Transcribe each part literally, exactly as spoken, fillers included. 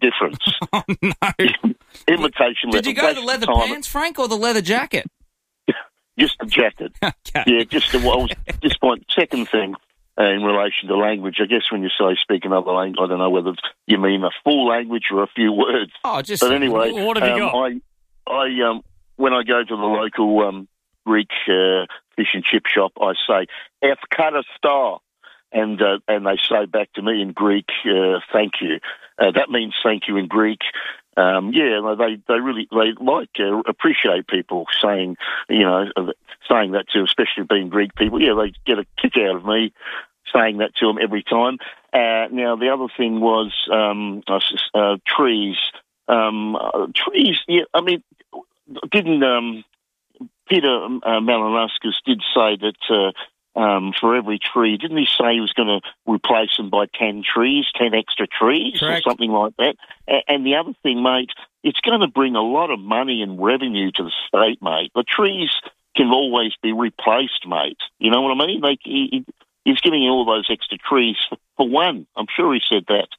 difference. Oh, no. Imitation leather. Did you go the leather time. pants, Frank, or the leather jacket? Just the jacket. Okay. Yeah, just the, well, this point. Second thing uh, in relation to language, I guess when you say speak another language, I don't know whether you mean a full language or a few words. Oh, just. But anyway, what have you um, got? I, I, um, when I go to the local um, Greek uh, fish and chip shop, I say "Efkarastar," and uh, and they say back to me in Greek, uh, "Thank you." Uh, that means thank you in Greek. Um, yeah, they they really they like uh, appreciate people saying you know saying that to, especially being Greek people. Yeah, they get a kick out of me saying that to them every time. Uh, now the other thing was um, uh, trees. Um, uh, trees. Yeah, I mean, didn't um, Peter uh, Malinauskas did say that. Uh, Um, for every tree, didn't he say he was going to replace them by ten trees, ten extra trees, Correct. or something like that? A- and the other thing, mate, it's going to bring a lot of money and revenue to the state, mate. The trees can always be replaced, mate. You know what I mean? Like he, he, he's giving you all those extra trees for, for one. I'm sure he said that.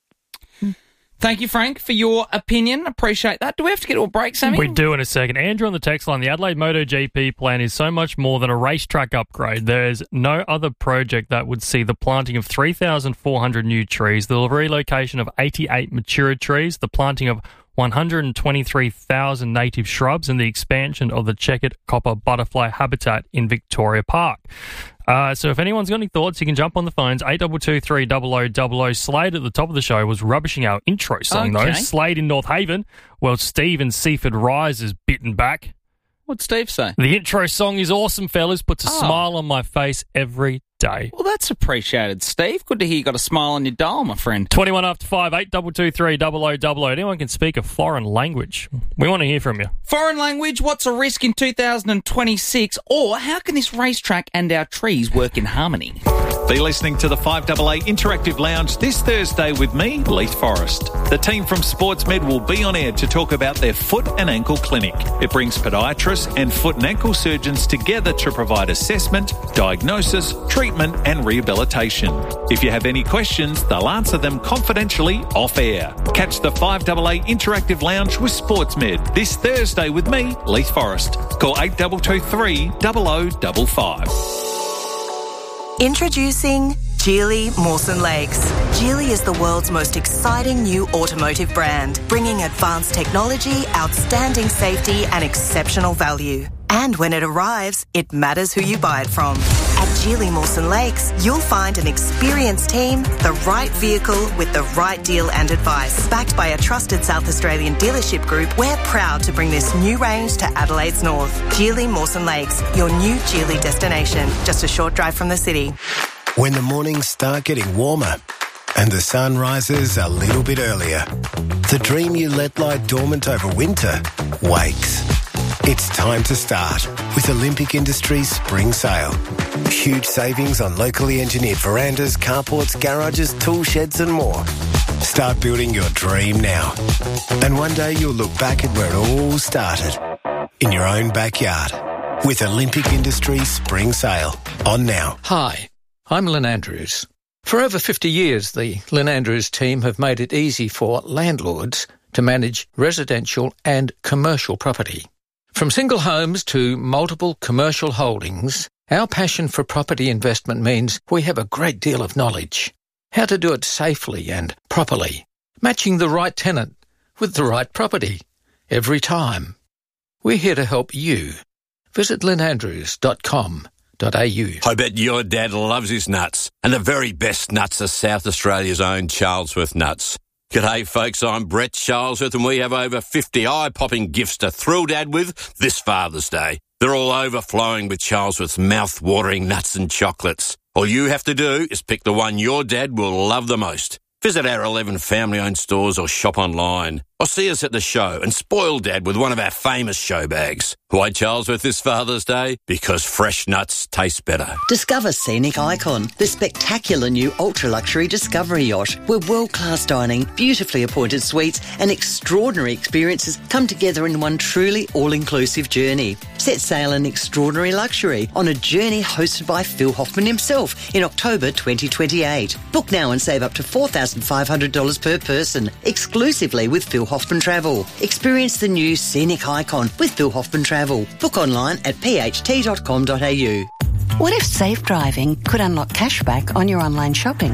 Thank you, Frank, for your opinion. Appreciate that. Do we have to get to a break, Sammy? We do in a second. Andrew on the text line, the Adelaide MotoGP plan is so much more than a racetrack upgrade. There's no other project that would see the planting of three thousand four hundred new trees, the relocation of eighty-eight mature trees, the planting of one hundred twenty-three thousand native shrubs, and the expansion of the checkered copper butterfly habitat in Victoria Park. Uh, so if anyone's got any thoughts, you can jump on the phones, eight two two three double oh double oh. Slade at the top of the show was rubbishing our intro song, Okay. though. Slade in North Haven. Well, Steve in Seaford Rise is bitten back. What'd Steve say? The intro song is awesome, fellas. Puts a Oh. smile on my face every day. Well, that's appreciated, Steve. Good to hear you got a smile on your dial, my friend. twenty-one after five, eight two two three double oh double oh. Anyone can speak a foreign language. We want to hear from you. Foreign language, what's a risk in two thousand twenty-six? Or how can this racetrack and our trees work in harmony? Be listening to the five A A Interactive Lounge this Thursday with me, Leith Forrest. The team from SportsMed will be on air to talk about their foot and ankle clinic. It brings podiatrists and foot and ankle surgeons together to provide assessment, diagnosis, treatment and rehabilitation. If you have any questions, they'll answer them confidentially off air. Catch the five A A Interactive Lounge with SportsMed this Thursday with me, Leith Forrest. Call eight two two three double oh double five. Introducing Geely Mawson Lakes. Geely is the world's most exciting new automotive brand, bringing advanced technology, outstanding safety and exceptional value. And when it arrives, it matters who you buy it from. At Geely Mawson Lakes, you'll find an experienced team, the right vehicle with the right deal and advice. Backed by a trusted South Australian dealership group, we're proud to bring this new range to Adelaide's north. Geely Mawson Lakes, your new Geely destination, just a short drive from the city. When the mornings start getting warmer and the sun rises a little bit earlier, the dream you let lie dormant over winter wakes. It's time to start with Olympic Industries Spring Sale. Huge savings on locally engineered verandas, carports, garages, tool sheds and more. Start building your dream now. And one day you'll look back at where it all started, in your own backyard, with Olympic Industries Spring Sale. On now. Hi, I'm Lynn Andrews. For over fifty years, the Lynn Andrews team have made it easy for landlords to manage residential and commercial property. From single homes to multiple commercial holdings, our passion for property investment means we have a great deal of knowledge. How to do it safely and properly, matching the right tenant with the right property every time. We're here to help you. Visit lynn andrews dot com dot a u. I bet your dad loves his nuts, and the very best nuts are South Australia's own Charlesworth nuts. G'day folks, I'm Brett Charlesworth and we have over fifty eye-popping gifts to thrill Dad with this Father's Day. They're all overflowing with Charlesworth's mouth-watering nuts and chocolates. All you have to do is pick the one your dad will love the most. Visit our eleven family-owned stores or shop online. Or see us at the show and spoil Dad with one of our famous show bags. Why Charlesworth this Father's Day? Because fresh nuts taste better. Discover Scenic Icon, the spectacular new ultra-luxury Discovery yacht, where world-class dining, beautifully appointed suites and extraordinary experiences come together in one truly all-inclusive journey. See set sail in extraordinary luxury on a journey hosted by Phil Hoffman himself in October twenty twenty-eight. Book now and save up to four thousand five hundred dollars per person, exclusively with Phil Hoffman Travel. Experience the new scenic icon with Phil Hoffman Travel. Book online at p h t dot com dot a u. What if safe driving could unlock cashback on your online shopping?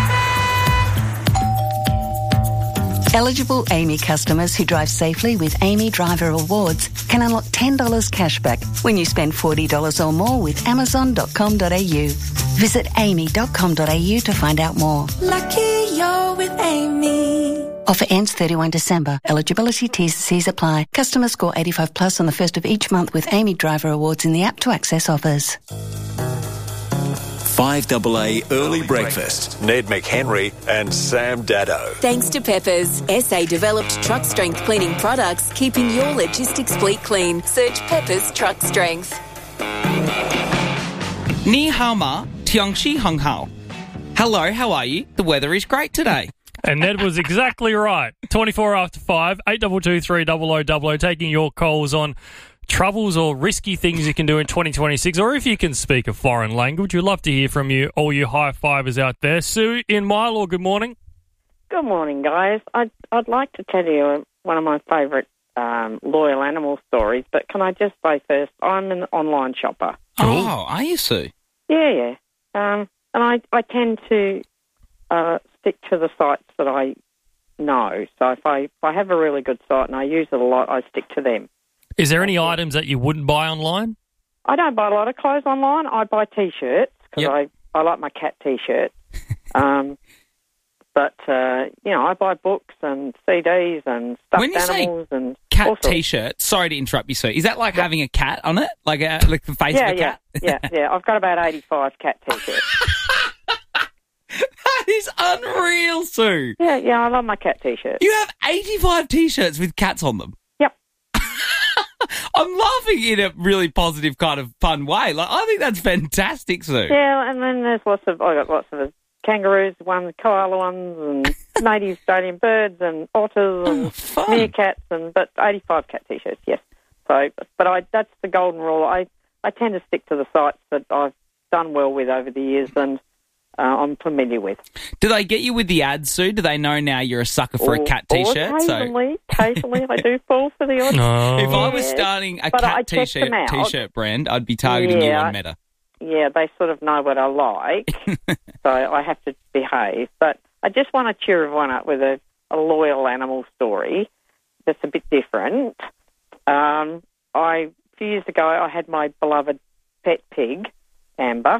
Eligible Amy customers who drive safely with Amy Driver Awards can unlock ten dollars cashback when you spend forty dollars or more with amazon dot com dot a u. Visit amy dot com dot a u to find out more. Lucky you're with Amy. Offer ends thirty-first December. Eligibility T's and C's apply. Customers score eighty-five plus on the first of each month with Amy Driver Awards in the app to access offers. five A A Early Breakfast. Ned McHenry and Sam Daddo. Thanks to Peppers, S A-developed truck strength cleaning products, keeping your logistics fleet clean. Search Peppers Truck Strength. Ni hao ma, tiangxi hung hao. Hello, how are you? The weather is great today. And Ned was exactly right. twenty-four after five, eight two two three double oh double oh, taking your calls on troubles or risky things you can do in twenty twenty-six, or if you can speak a foreign language. We'd love to hear from you, all you high-fivers out there. Sue in Mylor, good morning. Good morning, guys. I'd, I'd like to tell you one of my favourite um, loyal animal stories, but can I just say first, I'm an online shopper. Oh, are you, Sue? Yeah, yeah. Um, and I, I tend to uh, stick to the sites that I know. So if I, if I have a really good site and I use it a lot, I stick to them. Is there any items that you wouldn't buy online? I don't buy a lot of clothes online. I buy T-shirts because Yep. I, I like my cat T-shirt. um, but, uh, you know, I buy books and C Ds and stuffed When you say animals and Cat all sorts. T-shirt. Sorry to interrupt you, Sue. Is that like having a cat on it? Like, a, like the face Yeah, of a yeah, cat? yeah, yeah. I've got about eighty-five cat T-shirts. That is unreal, Sue. Yeah, yeah, I love my cat T-shirts. You have eighty-five T-shirts with cats on them. Yep. I'm laughing in a really positive kind of fun way. Like, I think that's fantastic, Sue. Yeah, and then there's lots of, I got lots of kangaroos, ones, koala ones, and native Australian birds, and otters, and oh, meerkats, and but eighty-five cat T-shirts, yes. So, but I that's the golden rule. I, I tend to stick to the sites that I've done well with over the years, and uh, I'm familiar with. Do they get you with the ads, Sue? Do they know now you're a sucker for or, a cat or T-shirt? Occasionally, so... occasionally I do fall for the odd. No. If I was Yeah. starting a But I cat check T-shirt them out. T-shirt brand, I'd be targeting you Yeah. on Meta. Yeah, they sort of know what I like, so I have to behave. But I just want to cheer everyone up with a, a loyal animal story that's a bit different. Um, I, a few years ago, I had my beloved pet pig, Amber,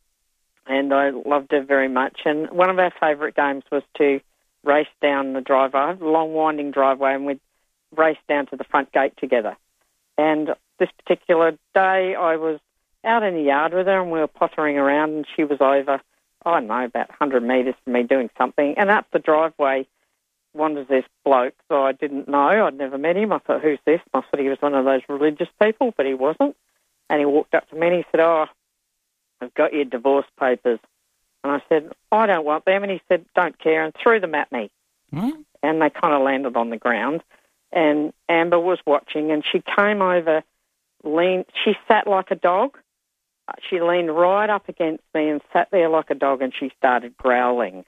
and I loved her very much. And one of our favourite games was to race down the driveway. I have a long, winding driveway, and we'd race down to the front gate together. And this particular day, I was out in the yard with her, and we were pottering around, and she was over, I don't know, about one hundred metres from me doing something. And up the driveway wanders this bloke, so I didn't know. I'd never met him. I thought, who's this? I thought he was one of those religious people, but he wasn't. And he walked up to me and he said, oh, I've got your divorce papers. And I said, I don't want them. And he said, don't care, and threw them at me. Mm. And they kind of landed on the ground. And Amber was watching, and she came over, leaned, she sat like a dog. She leaned right up against me and sat there like a dog, and she started growling.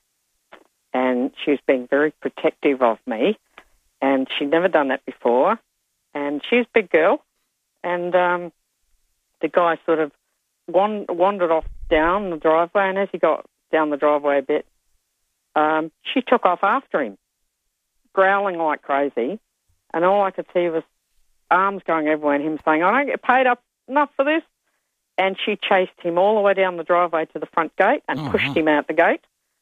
And she was being very protective of me, and she'd never done that before. And she's a big girl, and um, the guy sort of wand- wandered off down the driveway, and as he got down the driveway a bit, um, she took off after him, growling like crazy, and all I could see was arms going everywhere and him saying, I don't get paid up enough for this. And she chased him all the way down the driveway to the front gate and Oh, pushed wow. him out the gate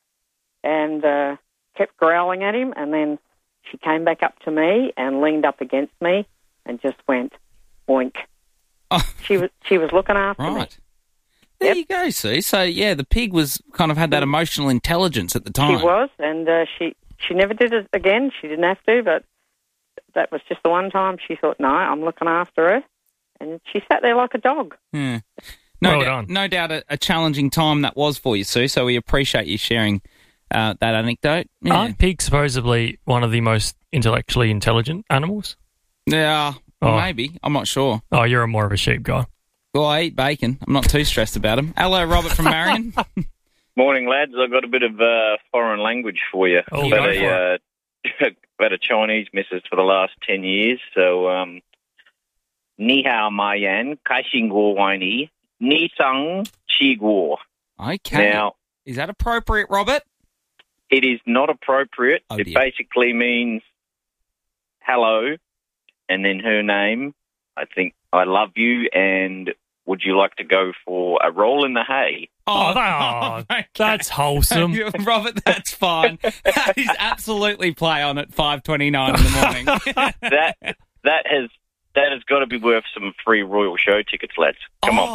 and uh, kept growling at him. And then she came back up to me and leaned up against me and just went, oink. Oh. She was she was looking after me. Right. There Yep. you go, Sue. So, yeah, the pig was kind of had that emotional intelligence at the time. She was, and uh, she, she never did it again. She didn't have to, but that was just the one time she thought, no, I'm looking after her. And she sat there like a dog. Yeah. No Well doubt, done. no doubt a, a challenging time that was for you, Sue, so we appreciate you sharing uh, that anecdote. Yeah. Aren't pigs supposedly one of the most intellectually intelligent animals? Yeah, Or Oh. maybe. I'm not sure. Oh, you're more of a sheep guy. Well, I eat bacon. I'm not too stressed about them. Hello, Robert from Marion. Morning, lads. I've got a bit of uh, foreign language for you. Oh, I've go had for a, uh, had a Chinese missus for the last ten years, so um, Ni hao ma yan, kai xing guo wai ni, ni sang qi guo. Okay. Now, is that appropriate, Robert? it is not appropriate. Oh, it dear. basically means hello, and then her name. I think I love you, and would you like to go for a roll in the hay? Oh, that- okay. that's wholesome. Robert, that's fine. That is absolutely play on at five twenty-nine in the morning. that that has that has got to be worth some free Royal Show tickets, lads. Come oh, on.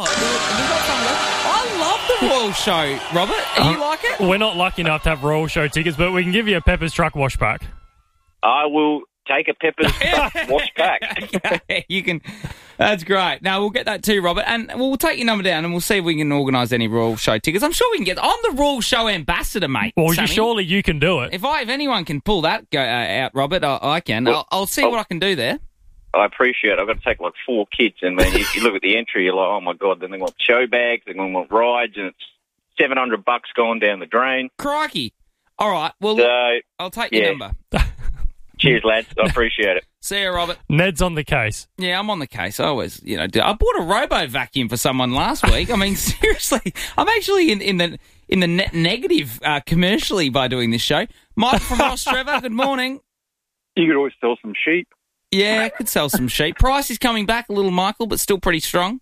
I love the Royal Show, Robert. Do you like it? We're not lucky enough to have Royal Show tickets, but we can give you a Pepper's Truck wash pack. I will take a Pepper's wash back. Okay, you can. That's great. Now we'll get that too, Robert, and we'll take your number down, and we'll see if we can organise any Royal Show tickets. I'm sure we can get. I'm the Royal Show ambassador, mate. Well, you, Sammy. surely you can do it. If I, if anyone can pull that go, uh, out, Robert, I, I can. Well, I'll, I'll see oh. what I can do there. I appreciate it. I've got to take like four kids, and then you, you look at the entry, you're like, oh my god! Then they want show bags, they're going to want rides, and it's seven hundred bucks going down the drain. Crikey! All right, well, So, I'll take yeah. your number. Cheers, lads. I appreciate it. See you, Robert. Ned's on the case. Yeah, I'm on the case. I always, you know, do. I bought a robo vacuum for someone last week. I mean, seriously, I'm actually in, in the in the net negative uh, commercially by doing this show. Mike from Ross Trevor, good morning. You could always sell some sheep. Yeah, I could sell some sheep. Price is coming back a little, Michael, but still pretty strong.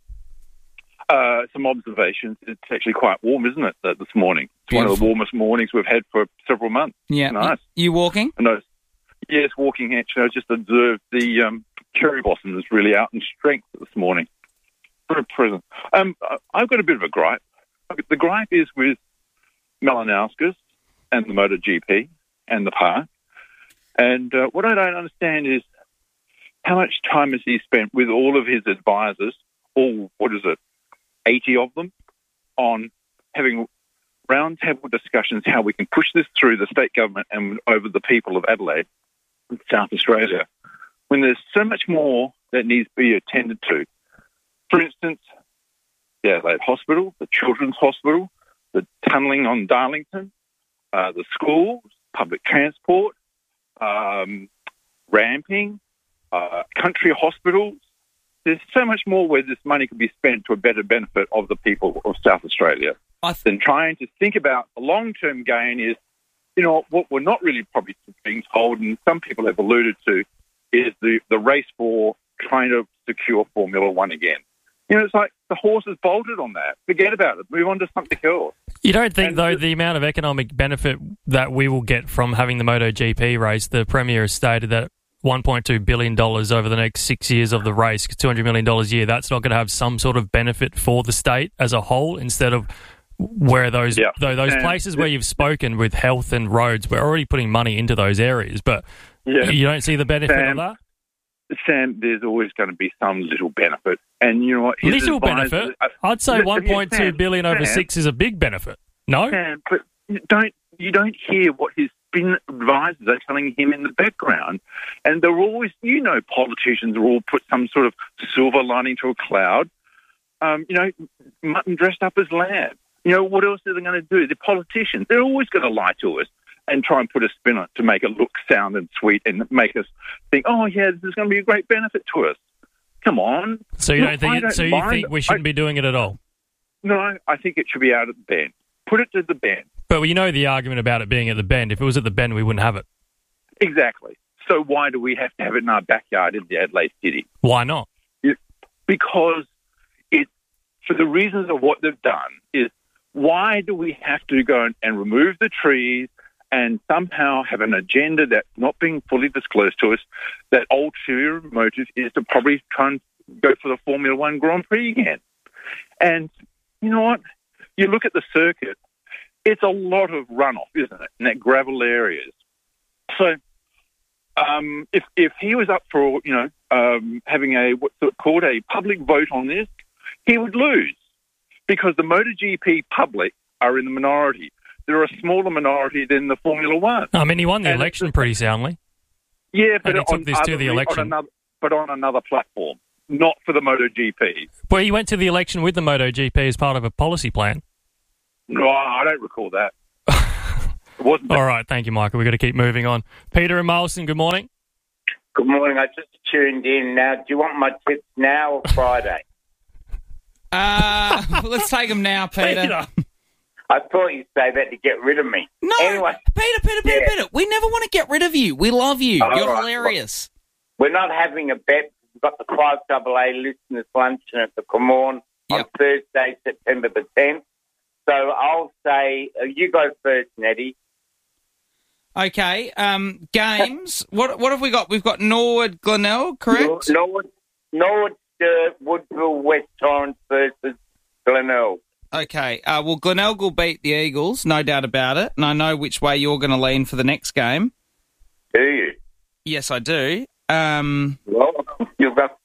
Uh, some observations. It's actually quite warm, isn't it, uh, this morning? It's one of Beautiful. the warmest mornings we've had for several months. Yeah. Nice. You walking? And those, yes, walking actually. I just observed the um, cherry blossom is really out in strength this morning. Very present. Um, I- I've got a bit of a gripe. The gripe is with Malinauskas and the MotoGP and the park. And uh, what I don't understand is how much time has he spent with all of his advisors, all, what is it, eighty of them, on having round-table discussions how we can push this through the state government and over the people of Adelaide and South Australia, when there's so much more that needs to be attended to. For instance, the Adelaide Hospital, the Children's Hospital, the tunnelling on Darlington, uh, the schools, public transport, um, ramping, uh, country hospitals. There's so much more where this money could be spent to a better benefit of the people of South Australia th- than trying to think about the long-term gain is, you know, what we're not really probably being told, and some people have alluded to, is the, the race for trying to secure Formula One again. You know, it's like the horse has bolted on that. Forget about it. Move on to something else. You don't think, And though, the- the amount of economic benefit that we will get from having the MotoGP race, the Premier has stated that one point two billion dollars over the next six years of the race, two hundred million dollars a year, that's not going to have some sort of benefit for the state as a whole, instead of where those Yeah. though those And places where you've spoken with health and roads, we're already putting money into those areas, but Yeah. you don't see the benefit Sam, of that? Sam, there's always going to be some little benefit. And you know what? his Little advisors- benefit? uh, I'd say yeah, one point two Sam, billion over Sam, six is a big benefit. No? Sam, but you don't you don't hear what his spin advisors are telling him in the background, and they're always, you know, politicians will all put some sort of silver lining to a cloud. Um, you know, mutton dressed up as lamb. You know, what else are they going to do? The politicians, they're always going to lie to us and try and put a spin on it to make it look sound and sweet and make us think, oh yeah, this is going to be a great benefit to us. Come on. So you Look, don't think I it, don't so you mind- think we shouldn't I- be doing it at all? No, I think it should be out at the bend. Put it to the bend. But you know the argument about it being at the bend. If it was at the bend, we wouldn't have it. Exactly. So why do we have to have it in our backyard in the Adelaide City? Why not? It, because it, for the reasons of what they've done, is why do we have to go and, and remove the trees and somehow have an agenda that's not being fully disclosed to us, that ulterior motive is to probably try and go for the Formula One Grand Prix again. And you know what? You look at the circuit, it's a lot of runoff, isn't it, in that gravel areas. So um, if if he was up for, you know, um, having a, what's it called, a public vote on this, he would lose because the MotoGP public are in the minority. They're a smaller minority than the Formula One. I mean, he won the And election pretty soundly. Yeah, but And he took on this to other the re- election. On another, but on another platform, not for the MotoGP. Well, you went to the election with the MotoGP as part of a policy plan. No, I don't recall that. It wasn't. All right, thank you, Michael. We've got to keep moving on. Peter and Marlson, good morning. Good morning. I just tuned in. Now, do you want my tips now or Friday? Uh, let's take them now, Peter. Peter. I thought you'd say that to get rid of me. No, anyway, Peter, Peter, Peter, yeah. Peter. We never want to get rid of you. We love you. All You're right. hilarious. We're not having a bet. We've got the five double A listeners luncheon at the Cremorne on Yep. Thursday, September the tenth. So I'll say, uh, you go first, Nettie. Okay, um, games. what what have we got? We've got Norwood, Glenelg, correct? Norwood, Norwood, uh, Woodville, West Torrens versus Glenelg. Okay, uh, well, Glenelg will beat the Eagles, no doubt about it, and I know which way you're going to lean for the next game. Do you? Yes, I do. Um, well, you've got...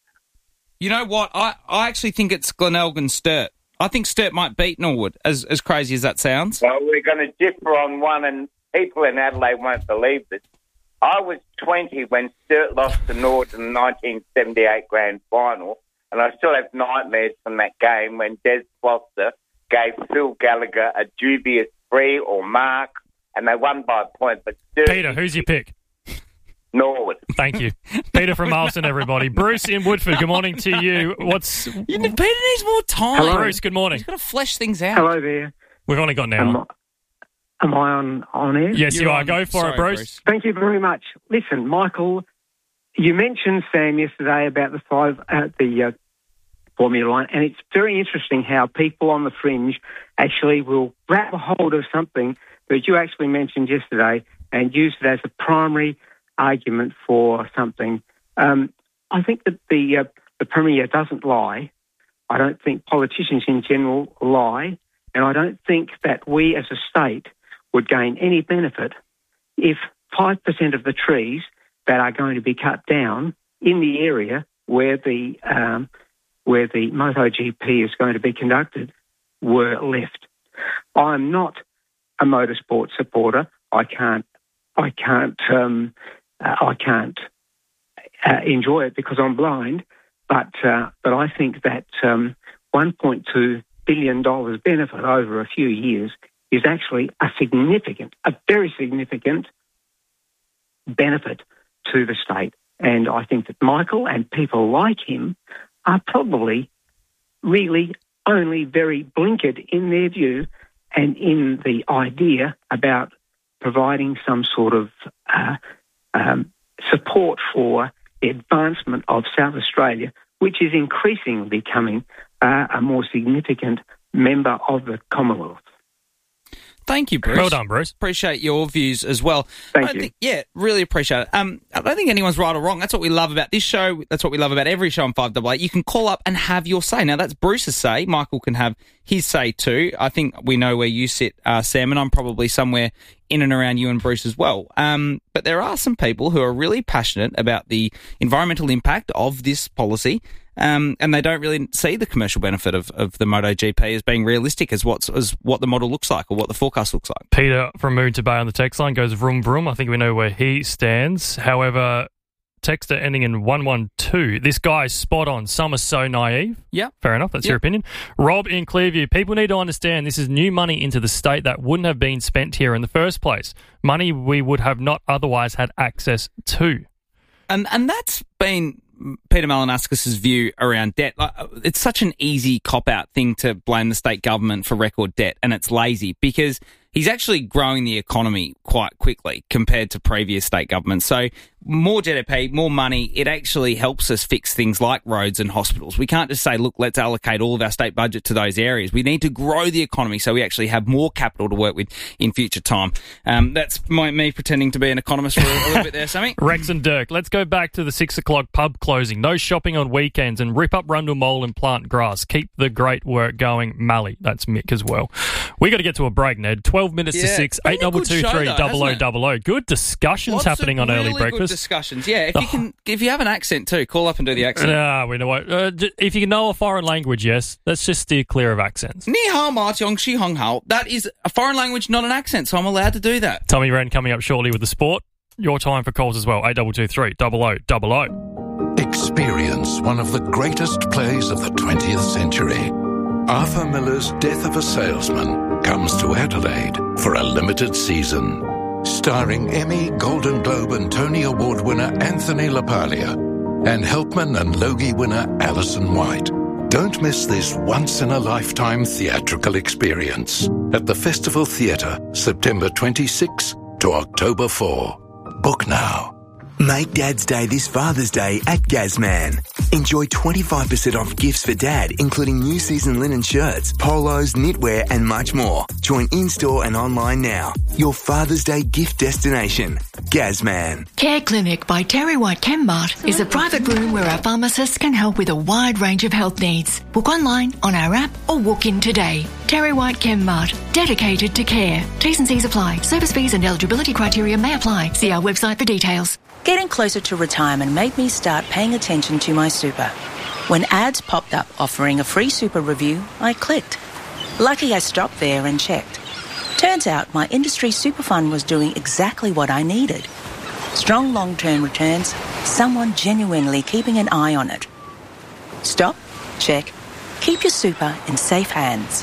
You know what? I, I actually think it's Glenelg and Sturt. I think Sturt might beat Norwood, as as crazy as that sounds. Well, we're going to differ on one, and people in Adelaide won't believe this. I was twenty when Sturt lost to Norwood in the nineteen seventy-eight Grand Final, and I still have nightmares from that game when Des Foster gave Phil Gallagher a dubious free or mark, and they won by a point. But Sturt... Peter, who's your pick? Norwood. Thank you. Peter from Marlson, everybody. Bruce in Woodford, good morning to you. What's you, Peter needs more time. Hello. Bruce, good morning. He's got to flesh things out. Hello there. We've only got now. Am I, am I on, on air? Yes, You're you are. on. Go for Sorry, it, Bruce. Bruce. Thank you very much. Listen, Michael, you mentioned, Sam, yesterday about the five, uh, the uh, Formula One, and it's very interesting how people on the fringe actually will grab a hold of something that you actually mentioned yesterday and use it as a primary argument for something. Um, I think that the uh, the Premier doesn't lie. I don't think politicians in general lie, and I don't think that we as a state would gain any benefit if five percent of the trees that are going to be cut down in the area where the um, where the MotoGP is going to be conducted were left. I'm not a motorsport supporter. I can't. I can't. Um, uh, I can't uh, enjoy it because I'm blind. But uh, but I think that um, one point two billion dollars benefit over a few years is actually a significant, a very significant benefit to the state. And I think that Michael and people like him are probably really only very blinkered in their view and in the idea about providing some sort of uh, um, support for the advancement of South Australia, which is increasingly becoming uh, a more significant member of the Commonwealth. Thank you, Bruce. Well done, Bruce. Appreciate your views as well. Thank I you. Think, yeah, really appreciate it. Um, I don't think anyone's right or wrong. That's what we love about this show. That's what we love about every show on five double eight. You can call up and have your say. Now, that's Bruce's say. Michael can have his say too. I think we know where you sit, uh, Sam, and I'm probably somewhere in and around you and Bruce as well. Um, but there are some people who are really passionate about the environmental impact of this policy. Um, and they don't really see the commercial benefit of, of the MotoGP as being realistic as what's as what the model looks like or what the forecast looks like. Peter from Moon to Bay on the text line goes vroom vroom. I think we know where he stands. However, texter ending in one one two. This guy's spot on. Some are so naive. Yeah. Fair enough. That's Yeah. your opinion. Rob in Clearview. People need to understand this is new money into the state that wouldn't have been spent here in the first place. Money we would have not otherwise had access to. And and that's been Peter Malinaskis' view around debt. Like, it's such an easy cop-out thing to blame the state government for record debt, and it's lazy because he's actually growing the economy quite quickly compared to previous state governments. So more G D P, more money, it actually helps us fix things like roads and hospitals. We can't just say, look, let's allocate all of our state budget to those areas. We need to grow the economy so we actually have more capital to work with in future time. Um, that's my, me pretending to be an economist for a, a little bit there, Sammy. Rex and Dirk, let's go back to the six o'clock pub closing. No shopping on weekends and rip up Rundle Mole and plant grass. Keep the great work going, Mally. That's Mick as well. We got to get to a break, Ned. twelve minutes Yeah. to six, Been a eight double good two show, three though, double oh hasn't it? double oh. Good discussions Lots happening of on early really breakfast. Good discussions, yeah. If you can, if you have an accent too, call up and do the accent. Nah, we know what. Uh, j- if you know a foreign language, yes. Let's just steer clear of accents. Ni hao ma tiong shi hong hao. That is a foreign language, not an accent, so I'm allowed to do that. Tommy Wren coming up shortly with the sport. Your time for calls as well. eight double two three double oh double oh. Experience one of the greatest plays of the twentieth century. Arthur Miller's Death of a Salesman comes to Adelaide for a limited season. Starring Emmy, Golden Globe and Tony Award winner Anthony LaPaglia and Helpman and Logie winner Alison White. Don't miss this once-in-a-lifetime theatrical experience at the Festival Theatre, September twenty-sixth to October fourth. Book now. Make Dad's Day this Father's Day at Gazman. Enjoy twenty-five percent off gifts for Dad, including new season linen shirts, polos, knitwear and much more. Join in-store and online now. Your Father's Day gift destination. Gazman. Care Clinic by Terry White Chemmart is a private room where our pharmacists can help with a wide range of health needs. Book online, on our app or walk in today. Terry White Chemmart, dedicated to care. T's and C's apply. Service fees and eligibility criteria may apply. See our website for details. Getting closer to retirement made me start paying attention to my super. When ads popped up offering a free super review, I clicked. Lucky I stopped there and checked. Turns out my industry super fund was doing exactly what I needed. Strong long-term returns, someone genuinely keeping an eye on it. Stop, check, keep your super in safe hands.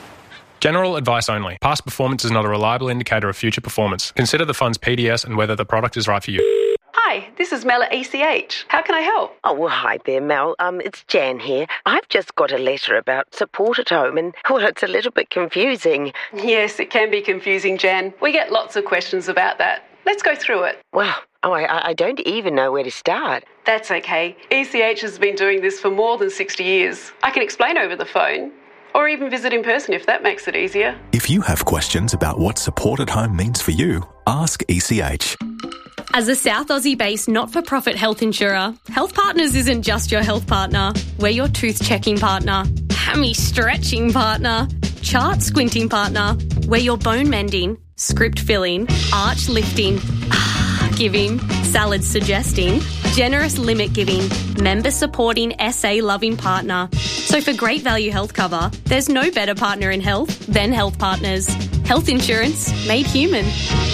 General advice only. Past performance is not a reliable indicator of future performance. Consider the fund's P D S and whether the product is right for you. Hi, this is Mel at E C H. How can I help? Oh, well, hi there, Mel. Um, it's Jan here. I've just got a letter about support at home and, well, it's a little bit confusing. Yes, it can be confusing, Jan. We get lots of questions about that. Let's go through it. Well, oh, I, I don't even know where to start. That's okay. E C H has been doing this for more than sixty years. I can explain over the phone. Or even visit in person if that makes it easier. If you have questions about what support at home means for you, ask E C H. As a South Aussie-based not-for-profit health insurer, Health Partners isn't just your health partner. We're your tooth-checking partner, hammy-stretching partner, chart-squinting partner. We're your bone-mending, script-filling, arch-lifting, giving, salad-suggesting, generous limit-giving, member-supporting, S A-loving partner. So for great value health cover, there's no better partner in health than Health Partners. Health insurance made human.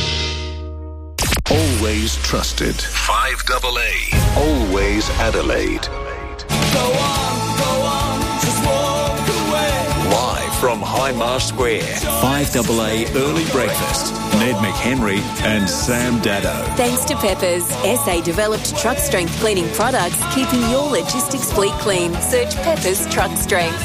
Always trusted. five double A. Always Adelaide. Go on, go on, just walk away. Live from Hindmarsh Square, five double A Early Breakfast. Ned McHenry and Sam Dado. Thanks to Peppers, S A-developed truck strength cleaning products, keeping your logistics fleet clean. Search Peppers Truck Strength.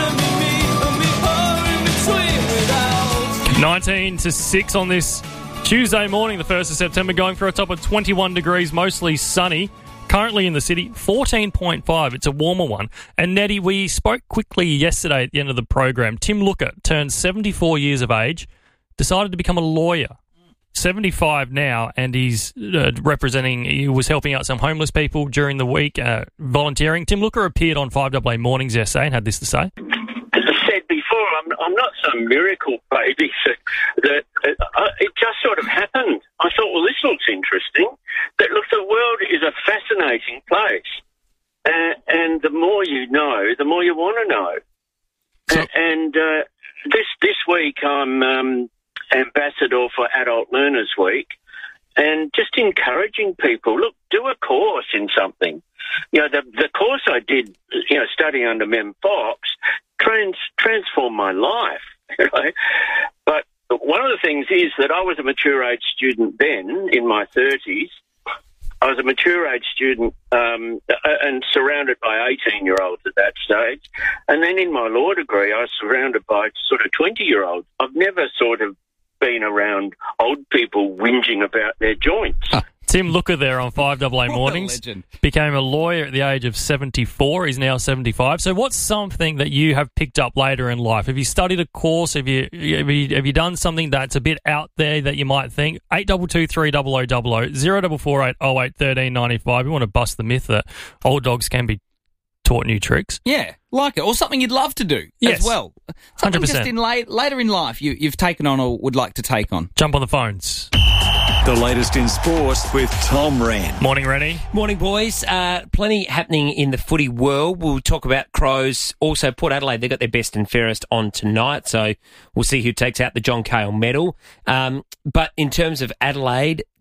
nineteen to six on this Tuesday morning, the first of September, going for a top of twenty-one degrees, mostly sunny. Currently in the city, fourteen point five. It's a warmer one. And Nettie, we spoke quickly yesterday at the end of the program. Tim Looker turned seventy-four years of age, decided to become a lawyer. seventy-five now, and he's uh, representing, he was helping out some homeless people during the week, uh, volunteering. Tim Looker appeared on five double A Mornings yesterday and had this to say. As I said before, I'm, I'm not some miracle baby that uh, it just sort of happened. I thought, well, this looks interesting. That look, the world is a fascinating place, uh, and the more you know, the more you want to know. So, uh, and uh, this this week, I'm um, ambassador for Adult Learners Week, and just encouraging people, look, do a course in something. You know, the the course I did, you know, studying under Mem Fox, trans transformed my life. You know? But one of the things is that I was a mature age student then, in my thirties. I was a mature age student um, and surrounded by eighteen-year-olds at that stage. And then in my law degree, I was surrounded by sort of twenty-year-olds. I've never sort of been around old people whinging about their joints. Huh. Tim Looker there on five double A Mornings. Became a lawyer at the age of seventy-four. He's now seventy-five. So what's something that you have picked up later in life? Have you studied a course? Have you have you, have you done something that's a bit out there that you might think? eight two two three double oh double oh, zero four four eight oh eight one three nine five. We want to bust the myth that old dogs can be taught new tricks. Yeah, like it. Or something you'd love to do yes. as well. Something one hundred percent. just in late, later in life you, you've taken on or would like to take on. Jump on the phones. The latest in sports with Tom Wren. Morning, Rennie. Morning, boys. Uh, plenty happening in the footy world. We'll talk about Crows. Also, Port Adelaide, they've got their best and fairest on tonight, so we'll see who takes out the John Cale medal. Um, but in terms of Adelaide,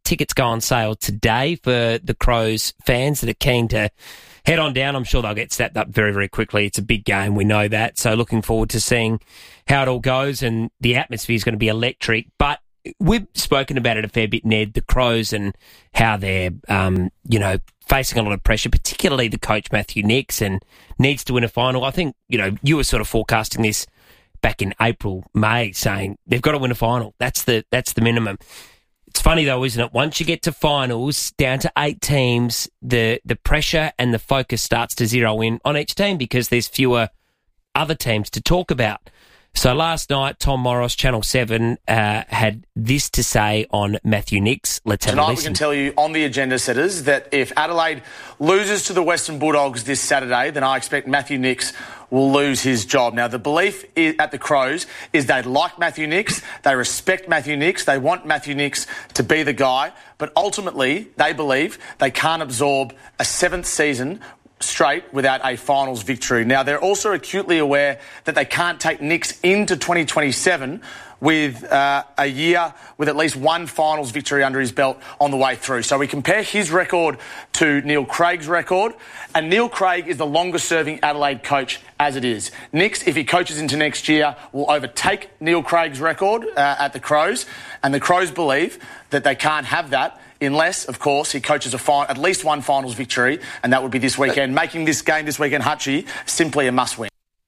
tickets go on sale today for the Crows fans that are keen to head on down. I'm sure they'll get snapped up very, very quickly. It's a big game. We know that. So looking forward to seeing how it all goes, and the atmosphere is going to be electric. But we've spoken about it a fair bit, Ned, the Crows and how they're, um, you know, facing a lot of pressure, particularly the coach, Matthew Nicks, and needs to win a final. I think, you know, you were sort of forecasting this back in April, May, saying they've got to win a final. That's the that's the minimum. It's funny, though, isn't it? Once you get to finals, down to eight teams, the, the pressure and the focus starts to zero in on each team because there's fewer other teams to talk about. So last night, Tom Morris, Channel seven, uh, had this to say on Matthew Nicks. Let's have Tonight a listen. we can tell you on the agenda setters that if Adelaide loses to the Western Bulldogs this Saturday, then I expect Matthew Nicks will lose his job. Now, the belief is, at the Crows is they like Matthew Nicks, they respect Matthew Nicks, they want Matthew Nicks to be the guy, but ultimately they believe they can't absorb a seventh season straight without a finals victory. Now, they're also acutely aware that they can't take Nicks into twenty twenty-seven with uh, a year with at least one finals victory under his belt on the way through. So we compare his record to Neil Craig's record, and Neil Craig is the longest-serving Adelaide coach as it is. Nicks, if he coaches into next year, will overtake Neil Craig's record uh, at the Crows, and the Crows believe that they can't have that unless, of course, he coaches a fi- at least one finals victory, and that would be this weekend, making this game this weekend, Hutchie, simply a must-win.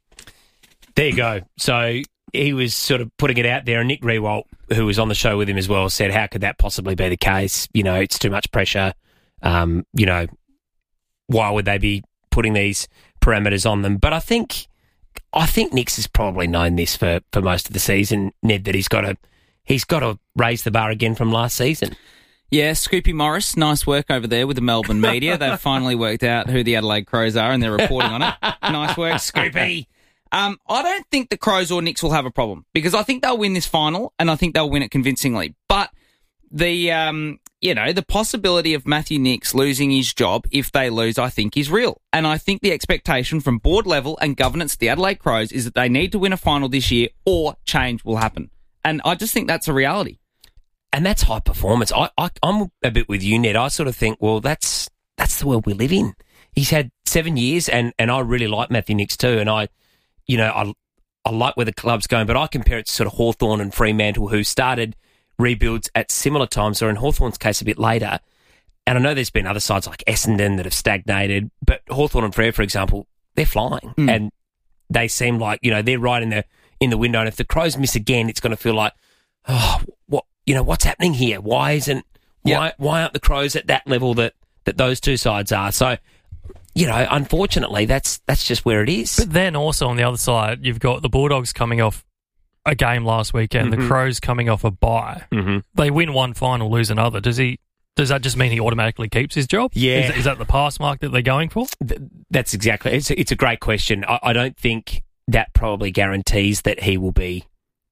There you go. So he was sort of putting it out there, and Nick Rewalt, who was on the show with him as well, said, how could that possibly be the case? You know, it's too much pressure. Um, you know, why would they be putting these parameters on them? But I think I think Nicks has probably known this for, for most of the season, Ned, that he's got to he's got to raise the bar again from last season. Yeah, Scoopy Morris, nice work over there with the Melbourne media. They've finally worked out who the Adelaide Crows are and they're reporting on it. Nice work, Scoopy. Um, I don't think the Crows or Nicks will have a problem because I think they'll win this final and I think they'll win it convincingly. But the, um, you know, the possibility of Matthew Nicks losing his job if they lose, I think, is real. And I think the expectation from board level and governance of the Adelaide Crows is that they need to win a final this year or change will happen. And I just think that's a reality. And that's high performance. I, I, I'm a bit with you, Ned. I sort of think, well, that's that's the world we live in. He's had seven years, and, and I really like Matthew Nicks too. And I, you know, I I like where the club's going, but I compare it to sort of Hawthorn and Fremantle, who started rebuilds at similar times, or in Hawthorn's case, a bit later. And I know there's been other sides like Essendon that have stagnated, but Hawthorn and Freo, for example, they're flying, mm. and they seem like, you know, they're right in the in the window. And if the Crows miss again, it's going to feel like, oh, what. You know, what's happening here? Why isn't why yep. why aren't the Crows at that level that, that those two sides are? So, you know, unfortunately, that's that's just where it is. But then also on the other side, you've got the Bulldogs coming off a game last weekend, mm-hmm. the Crows coming off a bye. Mm-hmm. They win one final, lose another. Does he? Does that just mean he automatically keeps his job? Yeah. Is, is that the pass mark that they're going for? That's exactly. It's a, it's a great question. I, I don't think that probably guarantees that he will be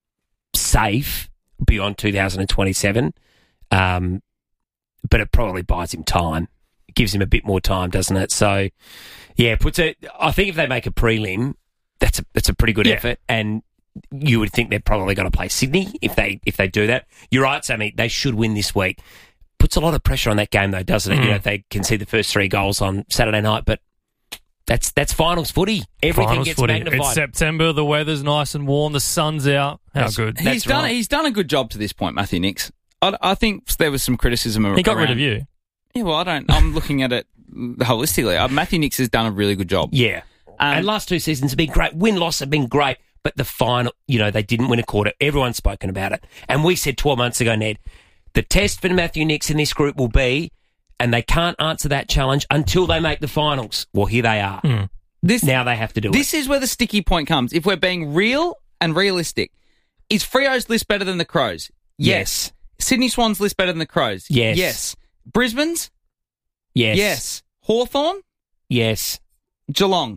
safe beyond two thousand twenty-seven, um, but it probably buys him time. It gives him a bit more time, doesn't it? So, yeah, puts it. I think if they make a prelim, that's a that's a pretty good yeah. effort, and you would think they're probably going to play Sydney if they if they do that. You're right, Sammy. They should win this week. Puts a lot of pressure on that game, though, doesn't it? Mm. You know, if they concede the first three goals on Saturday night, but that's that's finals footy. Everything finals gets footy. magnified. It's September. The weather's nice and warm. The sun's out. How that's, good. He's that's done. Right. He's done a good job to this point, Matthew Nicks. I, I think there was some criticism. He got around. rid of you. Yeah, well, I don't. I'm looking at it holistically. Uh, Matthew Nicks has done a really good job. Yeah, um, and last two seasons have been great. Win loss have been great, but the final, you know, they didn't win a quarter. Everyone's spoken about it, and we said twelve months ago, Ned, the test for Matthew Nicks in this group will be, and they can't answer that challenge until they make the finals. Well, here they are. Mm. This, now they have to do this it. This is where the sticky point comes. If we're being real and realistic, is Freo's list better than the Crows? Yes. yes. Sydney Swans list better than the Crows? Yes. Yes. Brisbane's? Yes. Yes. Hawthorn? Yes. Geelong?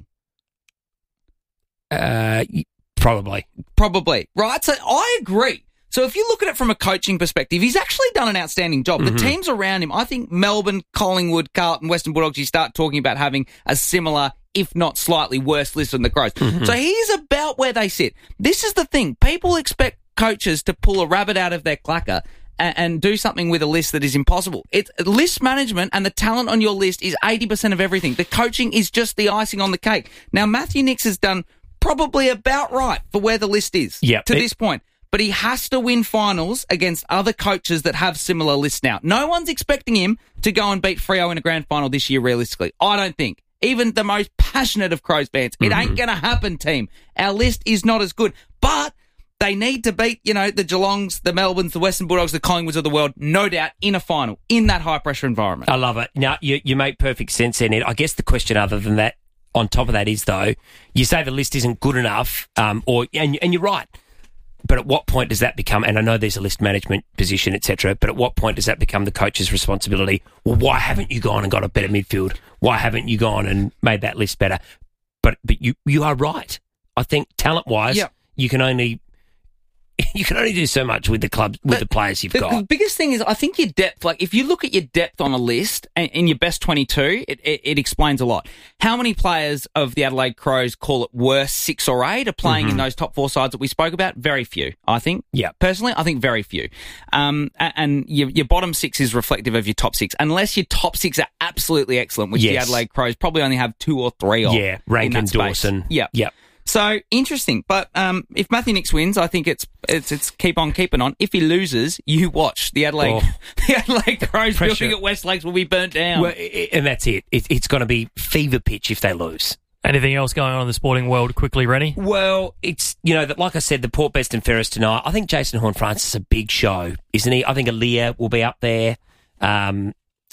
Uh, probably. Probably. Right? So I agree. So if you look at it from a coaching perspective, he's actually done an outstanding job. Mm-hmm. The teams around him, I think Melbourne, Collingwood, Carlton, Western Bulldogs, you start talking about having a similar, if not slightly worse list than the Crows. Mm-hmm. So he's about where they sit. This is the thing. People expect coaches to pull a rabbit out of their clacker and, and do something with a list that is impossible. It's list management, and the talent on your list is eighty percent of everything. The coaching is just the icing on the cake. Now, Matthew Nicks has done probably about right for where the list is Yep. to It- this point. But he has to win finals against other coaches that have similar lists now. No one's expecting him to go and beat Freo in a grand final this year, realistically. I don't think. Even the most passionate of Crows fans. It Mm-hmm. ain't going to happen, team. Our list is not as good. But they need to beat, you know, the Geelongs, the Melbournes, the Western Bulldogs, the Collingwoods of the world, no doubt, in a final, in that high-pressure environment. I love it. Now, you, you make perfect sense there, Ned. I guess the question other than that, on top of that is, though, you say the list isn't good enough, um, or and, and you're right. But at what point does that become, and I know there's a list management position, et cetera, but at what point does that become the coach's responsibility? Well, why haven't you gone and got a better midfield? Why haven't you gone and made that list better? But but you, you are right. I think talent-wise, Yep. you can only you can only do so much with the club, with the players you've The, got. the biggest thing is, I think your depth, like if you look at your depth on a list and in your best twenty-two, it, it, it explains a lot. How many players of the Adelaide Crows, call it worst six or eight, are playing Mhm. in those top four sides that we spoke about? Very few, I think. Yeah. Personally, I think very few. Um, a- and your, your bottom six is reflective of your top six, unless your top six are absolutely excellent, which the Yes. Adelaide Crows probably only have two or three of. Yeah, in Rankin, that space. Dawson. Yeah. Yep. So interesting, but um, if Matthew Nicks wins, I think it's it's it's keep on keeping on. If he loses, you watch the Adelaide Oh. the Adelaide Crows Pressure. building at West Lakes will be burnt down. Well, i- and that's it. it it's going to be fever pitch if they lose. Anything else going on in the sporting world quickly, Rennie? Well, it's, you know, that like I said, the Port Best and Ferris tonight. I think Jason Horne-Francis is a big show, isn't he? I think Aaliyah will be up there. Um,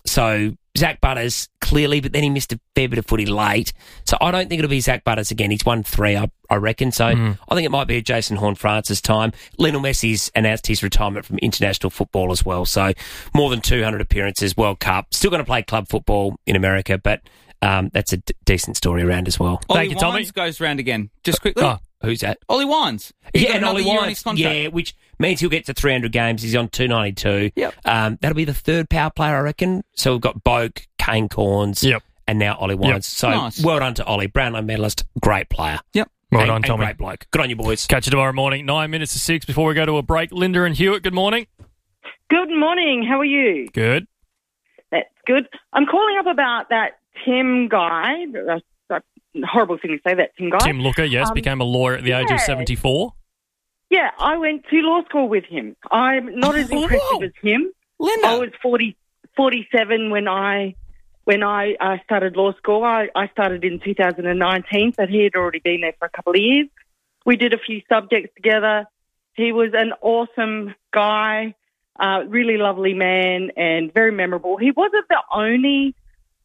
so Zach Butters, clearly, but then he missed a fair bit of footy late. So I don't think it'll be Zach Butters again. He's won three, I, I reckon. So Mm. I think it might be a Jason Horne-Francis time. Lionel Messi's announced his retirement from international football as well. So more than two hundred appearances, World Cup. Still going to play club football in America, but um, that's a d- decent story around as well. Ollie Thank you, Tommy. Wines goes round again, just quickly. Oh, who's that? Ollie Wines. He's Yeah, got and another Ollie year on Wines. his contract. Yeah, which means he'll get to three hundred games. He's on two ninety-two. Yep. Um, that'll be the third power player, I reckon. So we've got Boak, Kane Corns, Yep. and now Ollie Wines. Yep. So Nice. well done to Ollie. Brownlow medalist, great player. Yep. Well and, done, and Tommy. great bloke. Good on you, boys. Catch you tomorrow morning, nine minutes to six before we go to a break. Linda and Hewitt, good morning. Good morning. How are you? Good. That's good. I'm calling up about that Tim guy. That's that's a horrible thing to say, that Tim guy. Tim Looker, yes, Um, became a lawyer at the age of yeah. seventy-four. Yeah, I went to law school with him. I'm not as Oh, impressive as him. Linda. I was forty, forty-seven when I when I uh, started law school. I, I started in two thousand nineteen, but he had already been there for a couple of years. We did a few subjects together. He was an awesome guy, uh, really lovely man, and very memorable. He wasn't the only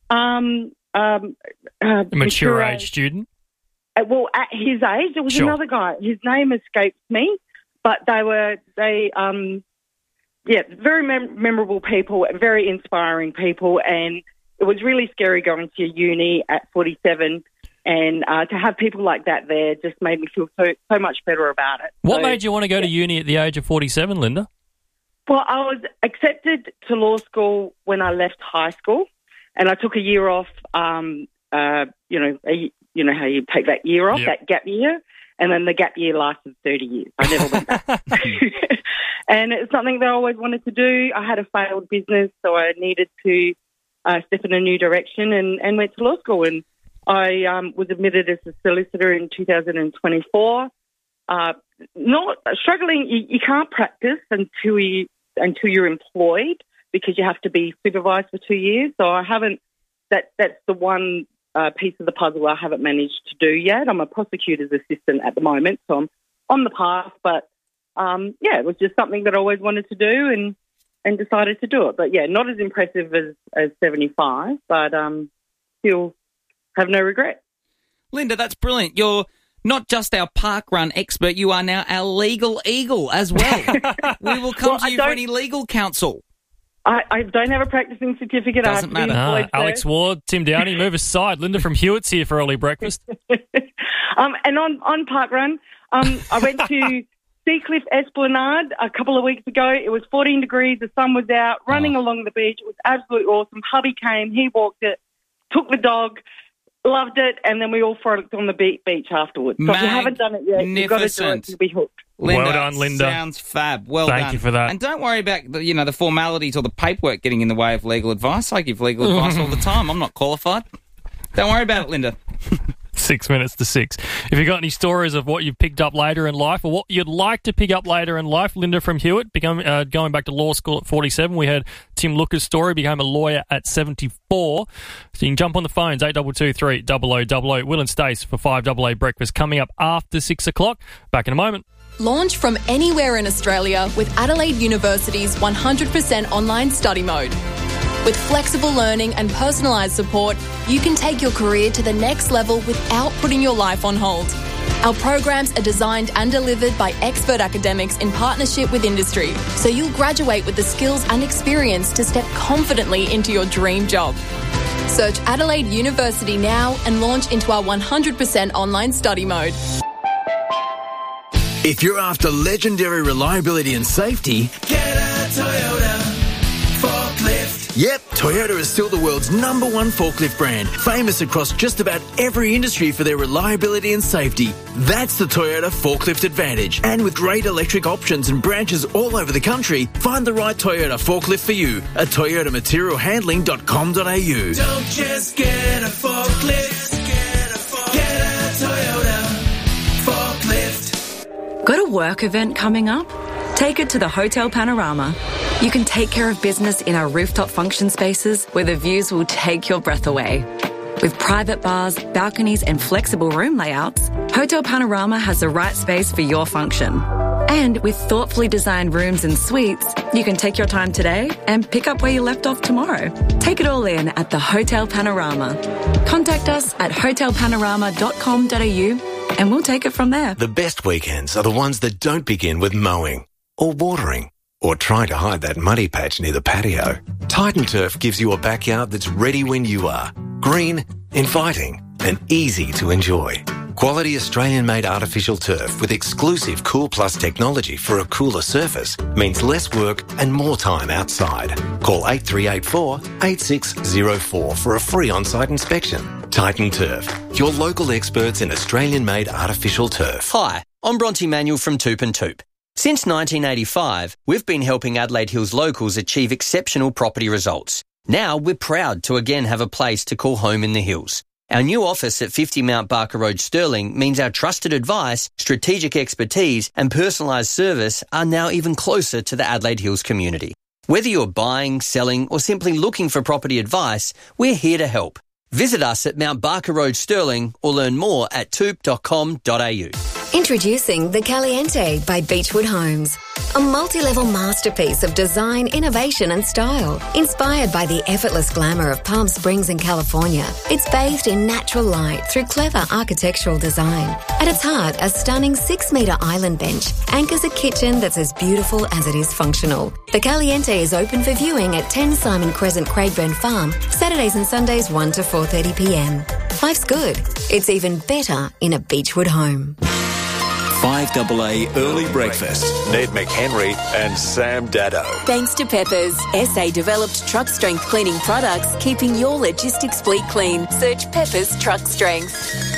um, um, uh, A mature age student. uh, well, at his age, there was Sure. another guy. His name escapes me, but they were they, um, yeah, very mem- memorable people, very inspiring people, and it was really scary going to uni at forty-seven, and uh, to have people like that there just made me feel so so much better about it. What So, made you want to go to uni at the age of forty-seven, Linda? Well, I was accepted to law school when I left high school, and I took a year off. Um, uh, you know, a, you know how you take that year off, Yep. that gap year, and then the gap year lasted thirty years. I never went back, and it's something that I always wanted to do. I had a failed business, so I needed to uh, step in a new direction, and, and went to law school. And I um, was admitted as a solicitor in two thousand twenty-four. Uh, not struggling. You, you can't practice until you until you're employed, because you have to be supervised for two years. So I haven't. That that's the one uh, piece of the puzzle I haven't managed to do yet. I'm a prosecutor's assistant at the moment, so I'm on the path. But um, yeah, it was just something that I always wanted to do, and and decided to do it. But yeah, not as impressive as as seventy-five, but um, still have no regret. Linda, that's brilliant. You're not just our park run expert, you are now our legal eagle as well. We will come Well, to I you for don't- any legal counsel. I, I don't have a practicing certificate. I have Doesn't to be matter. Ah, employed, Alex so- Ward, Tim Downey, move aside. Linda from Hewitt's here for early breakfast. Um, and on, on Park Run, um, I went to Seacliff Esplanade a couple of weeks ago. It was fourteen degrees. The sun was out, running Oh. along the beach. It was absolutely awesome. Hubby came. He walked it, took the dog. Loved it, and then we all frolicked on the be- beach afterwards. So if you haven't done it yet, you've got to do it to be hooked. Linda, Well done, Linda. Sounds fab. Well Thank done. you for that. And don't worry about the, you know, the formalities or the paperwork getting in the way of legal advice. I give legal advice all the time. I'm not qualified. Don't worry about it, Linda. Six minutes to six. If you've got any stories of what you've picked up later in life or what you'd like to pick up later in life, Linda from Hewitt, become, uh, going back to law school at forty-seven. We heard Tim Looker's story, became a lawyer at seventy-four. So you can jump on the phones, eight two two three, double oh double oh. Will and Stace for five A A breakfast coming up after six o'clock. Back in a moment. Launch from anywhere in Australia with Adelaide University's one hundred percent online study mode. With flexible learning and personalised support, you can take your career to the next level without putting your life on hold. Our programs are designed and delivered by expert academics in partnership with industry, so you'll graduate with the skills and experience to step confidently into your dream job. Search Adelaide University now and launch into our one hundred percent online study mode. If you're after legendary reliability and safety, get a Toyota forklift. Yep, Toyota is still the world's number one forklift brand, famous across just about every industry for their reliability and safety. That's the Toyota Forklift Advantage. And with great electric options and branches all over the country, find the right Toyota forklift for you at toyota material handling dot com dot a u. Don't just get a forklift, get a, forklift. Get a Toyota forklift. Got a work event coming up? Take it to the Hotel Panorama. You can take care of business in our rooftop function spaces where the views will take your breath away. With private bars, balconies and flexible room layouts, Hotel Panorama has the right space for your function. And with thoughtfully designed rooms and suites, you can take your time today and pick up where you left off tomorrow. Take it all in at the Hotel Panorama. Contact us at hotel panorama dot com dot a u and we'll take it from there. The best weekends are the ones that don't begin with mowing or watering or trying to hide that muddy patch near the patio. Titan Turf gives you a backyard that's ready when you are. Green, inviting, and easy to enjoy. Quality Australian-made artificial turf with exclusive Cool Plus technology for a cooler surface means less work and more time outside. Call eight three eight four, eight six zero four for a free on-site inspection. Titan Turf, your local experts in Australian-made artificial turf. Hi, I'm Bronte Manuel from Toop and Toop. Since nineteen eighty-five, we've been helping Adelaide Hills locals achieve exceptional property results. Now we're proud to again have a place to call home in the hills. Our new office at fifty Mount Barker Road, Stirling, means our trusted advice, strategic expertise and personalised service are now even closer to the Adelaide Hills community. Whether you're buying, selling or simply looking for property advice, we're here to help. Visit us at Mount Barker Road, Stirling or learn more at toop dot com dot a u. Introducing the Caliente by Beechwood Homes. A multi-level masterpiece of design, innovation and style. Inspired by the effortless glamour of Palm Springs in California, it's bathed in natural light through clever architectural design. At its heart, a stunning six-metre island bench anchors a kitchen that's as beautiful as it is functional. The Caliente is open for viewing at ten Simon Crescent, Craigburn Farm, Saturdays and Sundays one to four thirty p m. Life's good. It's even better in a Beechwood home. five A A Early Breakfast. Ned McHenry and Sam Daddo. Thanks to Peppers, S A-developed truck strength cleaning products, keeping your logistics fleet clean. Search Peppers Truck Strength.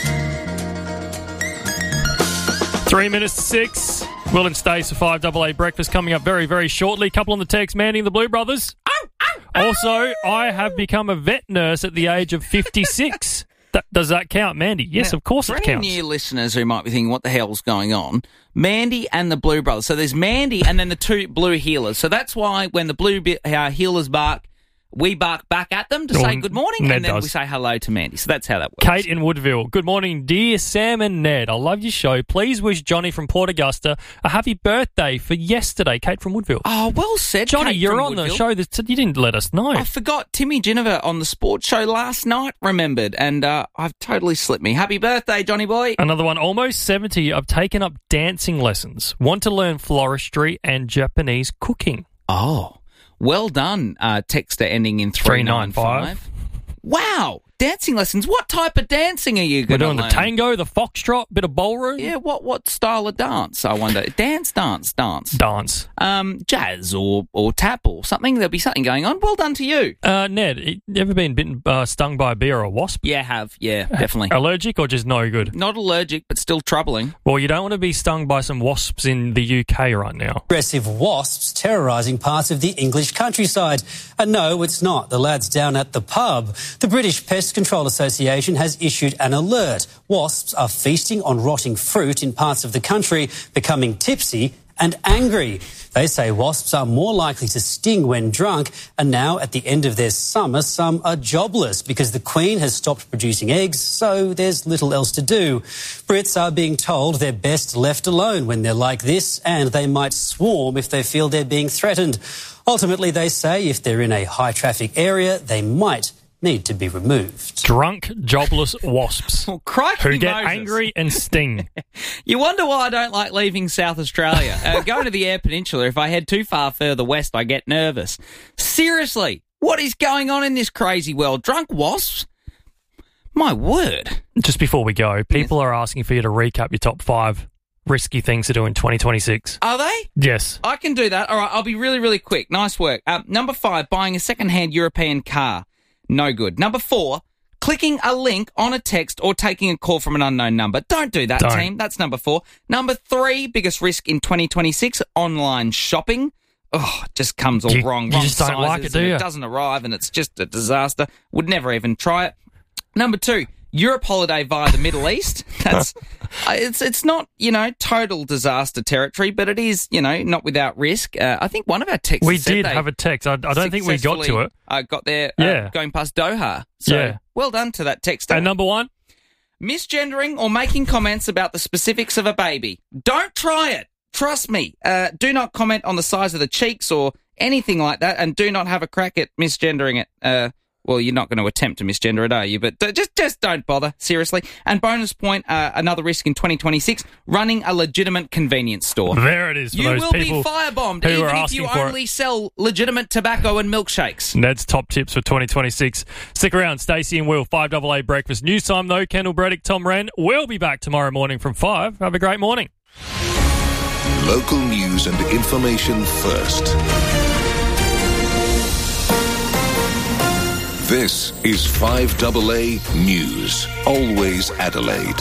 Three minutes to six. Will and Stace for five A A breakfast coming up very, very shortly. Couple on the text, Mandy and the Blue Brothers. Also, I have become a vet nurse at the age of fifty-six. That, does that count, Mandy? Yes, now, of course it for counts. For new listeners who might be thinking, what the hell's going on? Mandy and the Blue Brothers. So there's Mandy and then the two Blue Healers. So that's why when the Blue uh, Healers bark, we bark back at them to Oh, say good morning, Ned and then does. we say hello to Mandy. So that's how that works. Kate in Woodville. Good morning, dear Sam and Ned. I love your show. Please wish Johnny from Port Augusta a happy birthday for yesterday. Kate from Woodville. Oh, well said, Johnny, Kate you're from on the Woodville. show. This, you didn't let us know. I forgot Timmy Ginniver on the sports show last night, remembered, and uh, I've totally slipped me. Happy birthday, Johnny boy. Another one, almost seventy. I've taken up dancing lessons. Want to learn floristry and Japanese cooking. Oh, well done, uh, texter ending in three nine five. Wow. dancing lessons. What type of dancing are you We're going to doing learn? the tango, the foxtrot, bit of ballroom. Yeah, what what style of dance, I wonder? Dance, dance, dance. Dance. Um, jazz or, or tap or something. There'll be something going on. Well done to you. Uh, Ned, you ever been bitten, uh, stung by a bee or a wasp? Yeah, have. Yeah, definitely. Allergic or just no good? Not allergic, but still troubling. Well, you don't want to be stung by some wasps in the U K right now. Aggressive wasps terrorising parts of the English countryside. And no, it's not the lads down at the pub. The British Pest Control Association has issued an alert. Wasps are feasting on rotting fruit in parts of the country, becoming tipsy and angry. They say wasps are more likely to sting when drunk, and now at the end of their summer, some are jobless because the Queen has stopped producing eggs, so there's little else to do. Brits are being told they're best left alone when they're like this, and they might swarm if they feel they're being threatened. Ultimately, they say if they're in a high-traffic area, they might need to be removed. Drunk, jobless wasps well, crikey, who get Moses. angry and sting. You wonder why I don't like leaving South Australia. Uh, going to the Eyre Peninsula, if I head too far further west, I get nervous. Seriously, what is going on in this crazy world? Drunk wasps? My word. Just before we go, people are asking for you to recap your top five risky things to do in twenty twenty-six. Are they? Yes. I can do that. All right, I'll be really, really quick. Nice work. Um, number five, buying a second-hand European car. No good. Number four, clicking a link on a text or taking a call from an unknown number. Don't do that, Don't. team. That's number four. Number three, biggest risk in twenty twenty-six, online shopping. Oh, it just comes all You- wrong. you Wrong just don't sizes, like it, do and you? It doesn't arrive and it's just a disaster. Would never even try it. Number two, Europe holiday via the Middle East. That's uh, it's it's not, you know, total disaster territory, but it is, you know, not without risk. Uh, I think one of our texts We said did they have a text. I, I don't think we got to successfully, it. Uh, got there uh, Yeah. going past Doha. So Yeah. well done to that texter. And number one? Misgendering or making comments about the specifics of a baby. Don't try it. Trust me. Uh, do not comment on the size of the cheeks or anything like that, and do not have a crack at misgendering it. Uh, well, you're not going to attempt to misgender it, are you? But uh, just just don't bother, seriously. And bonus point, uh, another risk in twenty twenty-six, running a legitimate convenience store. There it is for You those will people be firebombed, who even are if you asking for only it. sell legitimate tobacco and milkshakes. Ned's top tips for twenty twenty-six. Stick around, Stacey and Will, five double A breakfast. News time though, Kendall Breddick, Tom Wren. We'll be back tomorrow morning from five. Have a great morning. Local news and information first. This is five double A News. Always Adelaide.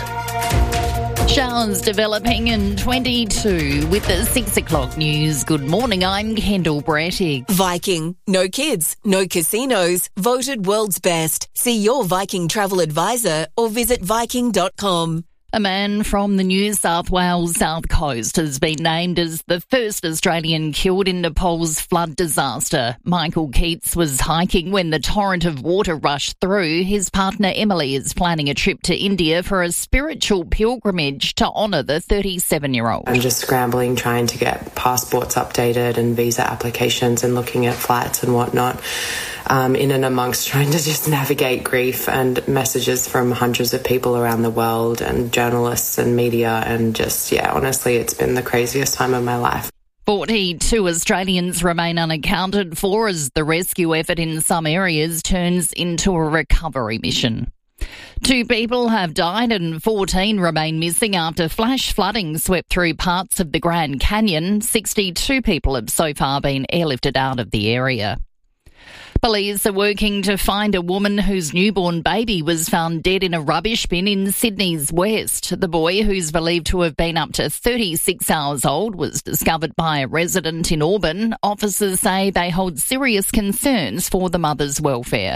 Showers developing in twenty-two with the six o'clock news. Good morning, I'm Kendall Brettig. Viking. No kids, no casinos. Voted world's best. See your Viking travel advisor or visit viking dot com. A man from the New South Wales South Coast has been named as the first Australian killed in Nepal's flood disaster. Michael Keats was hiking when the torrent of water rushed through. His partner Emily is planning a trip to India for a spiritual pilgrimage to honour the thirty-seven-year-old. I'm just scrambling, trying to get passports updated and visa applications and looking at flights and whatnot. Um, in and amongst trying to just navigate grief and messages from hundreds of people around the world and journalists and media, and just, yeah, honestly, it's been the craziest time of my life. forty-two Australians remain unaccounted for as the rescue effort in some areas turns into a recovery mission. Two people have died and fourteen remain missing after flash flooding swept through parts of the Grand Canyon. sixty-two people have so far been airlifted out of the area. Police are working to find a woman whose newborn baby was found dead in a rubbish bin in Sydney's West. The boy, who's believed to have been up to thirty-six hours old, was discovered by a resident in Auburn. Officers say they hold serious concerns for the mother's welfare.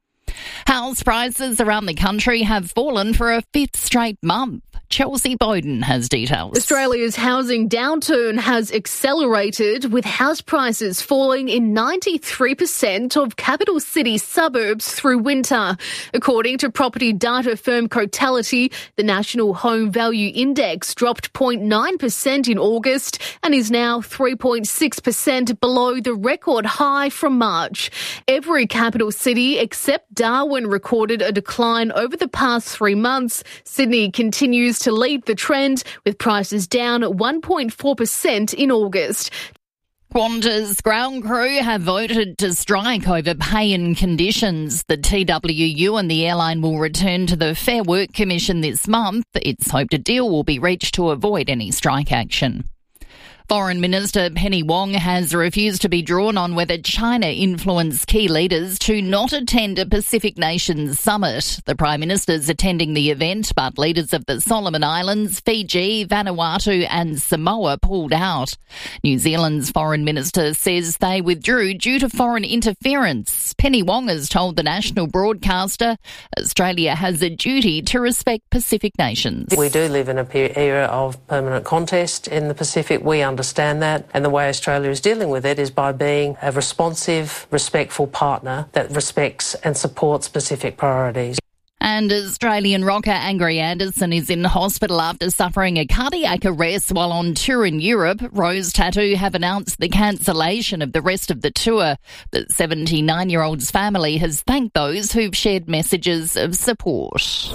House prices around the country have fallen for a fifth straight month. Chelsea Bowden has details. Australia's housing downturn has accelerated, with house prices falling in ninety-three percent of capital city suburbs through winter. According to property data firm Cotality, the National Home Value Index dropped zero point nine percent in August and is now three point six percent below the record high from March. Every capital city except Darwin recorded a decline over the past three months. Sydney continues to lead the trend, with prices down one point four percent in August. Qantas ground crew have voted to strike over pay and conditions. The T W U and the airline will return to the Fair Work Commission this month. It's hoped a deal will be reached to avoid any strike action. Foreign Minister Penny Wong has refused to be drawn on whether China influenced key leaders to not attend a Pacific Nations summit. The Prime Minister's attending the event, but leaders of the Solomon Islands, Fiji, Vanuatu and Samoa pulled out. New Zealand's Foreign Minister says they withdrew due to foreign interference. Penny Wong has told the national broadcaster Australia has a duty to respect Pacific nations. We do live in an era of permanent contest in the Pacific. We understand that, and the way Australia is dealing with it is by being a responsive, respectful partner that respects and supports Pacific priorities. And Australian rocker Angry Anderson is in hospital after suffering a cardiac arrest while on tour in Europe. Rose Tattoo have announced the cancellation of the rest of the tour. The seventy-nine-year-old's family has thanked those who've shared messages of support.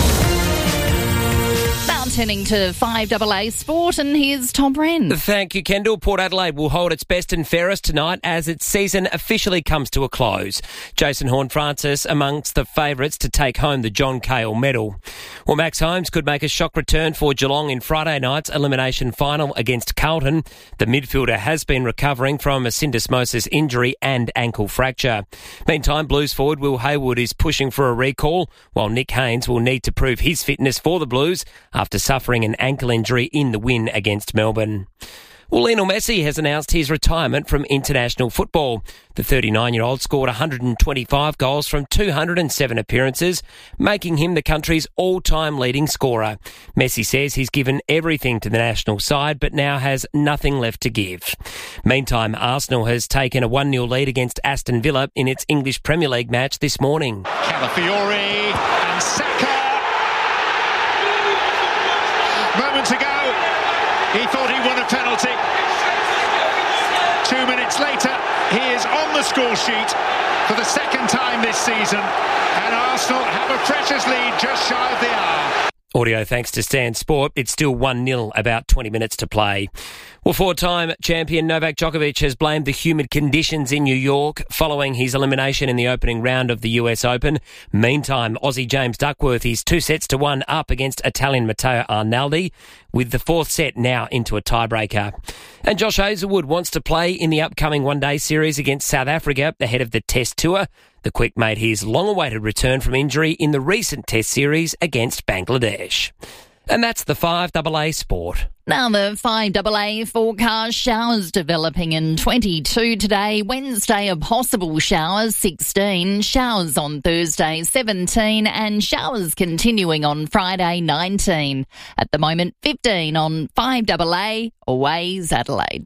Now turning to five A A Sport, and here's Tom Wren. Thank you, Kendall. Port Adelaide will hold its best and fairest tonight as its season officially comes to a close. Jason Horne-Francis amongst the favourites to take home the John Cahill medal. Well, Max Holmes could make a shock return for Geelong in Friday night's elimination final against Carlton. The midfielder has been recovering from a syndesmosis injury and ankle fracture. Meantime, Blues forward Will Hayward is pushing for a recall, while Nick Haynes will need to prove his fitness for the Blues after suffering an ankle injury in the win against Melbourne. Well, Lionel Messi has announced his retirement from international football. The thirty-nine-year-old scored one hundred twenty-five goals from two hundred seven appearances, making him the country's all-time leading scorer. Messi says he's given everything to the national side, but now has nothing left to give. Meantime, Arsenal has taken a one nil lead against Aston Villa in its English Premier League match this morning. Calafiori and Saka. Moments ago, he thought he won a penalty. Two minutes later, he is on the score sheet for the second time this season, and Arsenal have a precious lead just shy of the hour. Audio thanks to Stan Sport. It's still one nil, about twenty minutes to play. Well, four-time champion Novak Djokovic has blamed the humid conditions in New York following his elimination in the opening round of the U S Open. Meantime, Aussie James Duckworth is two sets to one up against Italian Matteo Arnaldi, with the fourth set now into a tiebreaker. And Josh Hazlewood wants to play in the upcoming one-day series against South Africa ahead of the Test Tour. The Quick made his long-awaited return from injury in the recent Test series against Bangladesh. And that's the five A A Sport. Now the five A A forecast: showers developing in twenty-two today. Wednesday, a possible showers, sixteen. Showers on Thursday, seventeen. And showers continuing on Friday, nineteen. At the moment, fifteen on five A A, Always Adelaide.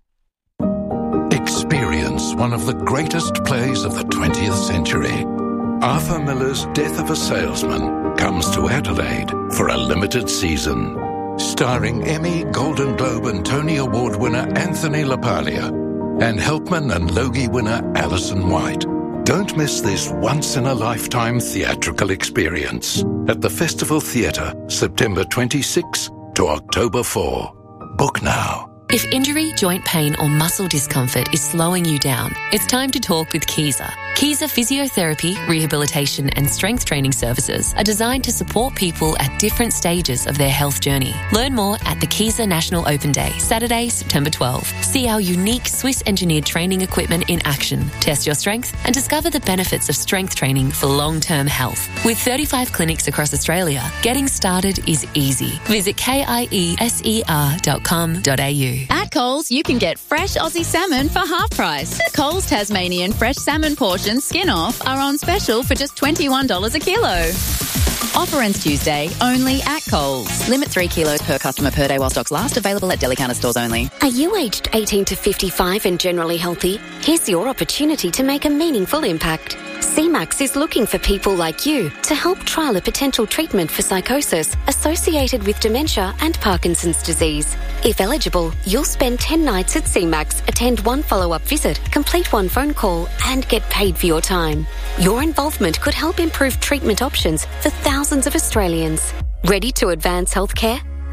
Experience one of the greatest plays of the twentieth century. Arthur Miller's Death of a Salesman comes to Adelaide for a limited season. Starring Emmy, Golden Globe and Tony Award winner Anthony LaPaglia and Helpman and Logie winner Alison White. Don't miss this once-in-a-lifetime theatrical experience at the Festival Theatre, September twenty-sixth to October fourth. Book now. If injury, joint pain or muscle discomfort is slowing you down, it's time to talk with Kiesa. Kiesa Physiotherapy, Rehabilitation and Strength Training Services are designed to support people at different stages of their health journey. Learn more at the Kiesa National Open Day, Saturday, September twelfth. See our unique Swiss-engineered training equipment in action. Test your strength and discover the benefits of strength training for long-term health. With thirty-five clinics across Australia, getting started is easy. Visit K-I-E-S-E-R dot com dot a u. At Coles, you can get fresh Aussie salmon for half price. Coles Tasmanian fresh salmon portions skin off are on special for just twenty-one dollars a kilo. Offer ends Tuesday, only at Coles. Limit three kilos per customer per day while stocks last. Available at deli counter stores only. Are you aged eighteen to fifty-five and generally healthy? Here's your opportunity to make a meaningful impact. C MAX is looking for people like you to help trial a potential treatment for psychosis associated with dementia and Parkinson's disease. If eligible, you'll spend ten nights at C MAX, attend one follow-up visit, complete one phone call, and get paid for your time. Your involvement could help improve treatment options for thousands of Australians. Ready to advance healthcare?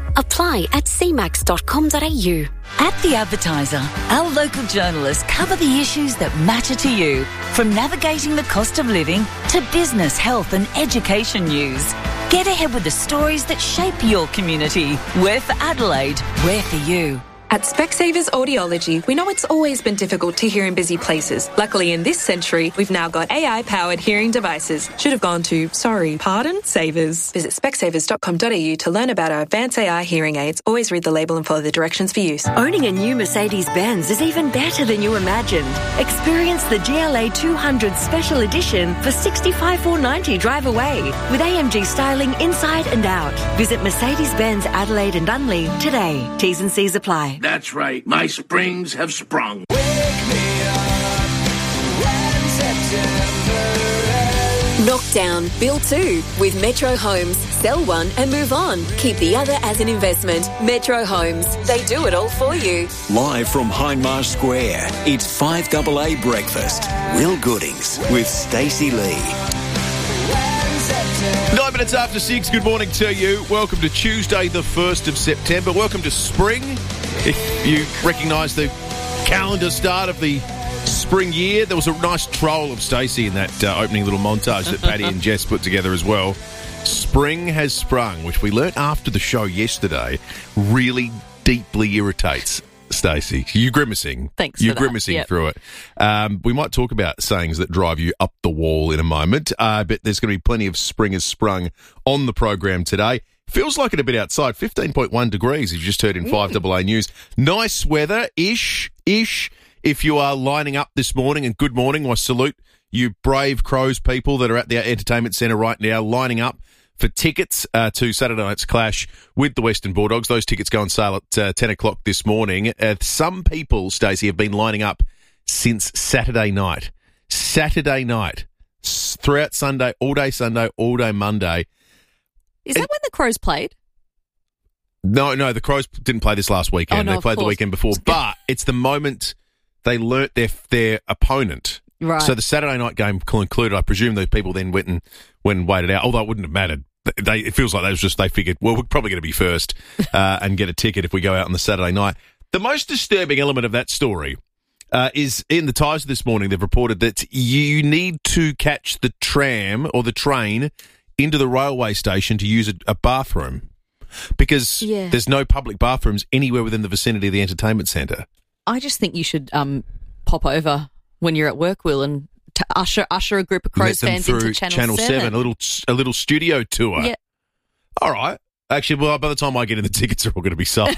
Apply at c max dot com dot a u. At The Advertiser, our local journalists cover the issues that matter to you, from navigating the cost of living to business, health and education news. Get ahead with the stories that shape your community. We're for Adelaide. We're for you. At Specsavers Audiology, we know it's always been difficult to hear in busy places. Luckily, in this century, we've now got A I-powered hearing devices. Should have gone to, sorry, pardon, Savers. Visit specsavers dot com dot a u to learn about our advanced A I hearing aids. Always read the label and follow the directions for use. Owning a new Mercedes-Benz is even better than you imagined. Experience the G L A two hundred Special Edition for sixty-five thousand four hundred ninety dollars drive away with A M G styling inside and out. Visit Mercedes-Benz Adelaide and Unley today. T's and C's apply. That's right. My springs have sprung. Knockdown, build two with Metro Homes. Sell one and move on. Keep the other as an investment. Metro Homes. They do it all for you. Live from Hindmarsh Square, it's five A A Breakfast. Will Goodings with Stacey Lee. Nine minutes after six, good morning to you. Welcome to Tuesday, the first of September. Welcome to spring. If you recognise the calendar start of the spring year, there was a nice troll of Stacey in that uh, opening little montage that Paddy and Jess put together as well. Spring has sprung, which we learnt after the show yesterday, really deeply irritates Stacey. You grimacing. Thanks You're for that. grimacing Yep. through it. Um, we might talk about sayings that drive you up the wall in a moment, uh, but there's going to be plenty of spring has sprung on the program today. Feels like it a bit outside. fifteen point one degrees, as you just heard in five A A News. Nice weather-ish, ish, if you are lining up this morning, and good morning. I salute you brave Crows people that are at the entertainment centre right now lining up for tickets uh, to Saturday night's clash with the Western Bulldogs. Those tickets go on sale at uh, ten o'clock this morning. Uh, some people, Stacey, have been lining up since Saturday night. Saturday night. S- throughout Sunday, all day Sunday, all day Monday. Is that when the Crows played? No, no, the Crows didn't play this last weekend. Oh, no, they of played the course. weekend before. But it's the moment they learnt their their opponent. Right. So the Saturday night game concluded. I presume those people then went and went and waited out, although it wouldn't have mattered. They, it feels like they was just they figured, well, we're probably going to be first uh, and get a ticket if we go out on the Saturday night. The most disturbing element of that story uh, is in the Times this morning. They've reported that you need to catch the tram or the train into the railway station to use a, a bathroom because Yeah. there's no public bathrooms anywhere within the vicinity of the entertainment centre. I just think you should um, pop over when you're at work, Will, and to usher usher a group of Let Crows them fans through into Channel, seven, a little a little studio tour. Yeah. All right. Actually, well, by the time I get in, the tickets are all going to be sold.